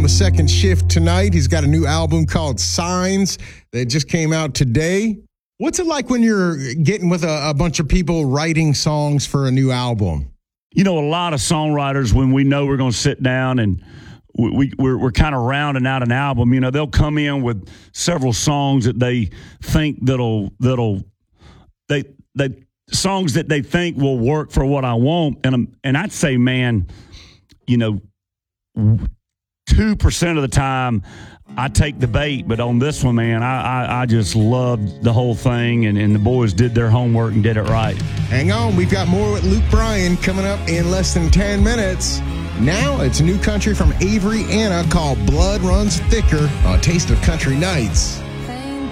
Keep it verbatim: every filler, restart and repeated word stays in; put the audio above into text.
the second shift tonight. He's got a new album called Signs that just came out today. What's it like when you're getting with a, a bunch of people writing songs for a new album? You know, a lot of songwriters, when we know we're going to sit down and we, we, we're, we're kind of rounding out an album, you know, they'll come in with several songs that they think that'll, that'll, they, they, songs that they think will work for what I want. And, I'm, and I'd say, man, you know, two percent of the time I take the bait, but on this one, man, I, I, I just loved the whole thing, and, and the boys did their homework and did it right. Hang on, we've got more with Luke Bryan coming up in less than ten minutes. Now it's new country from Avery Anna called Blood Runs Thicker on Taste of Country Nights.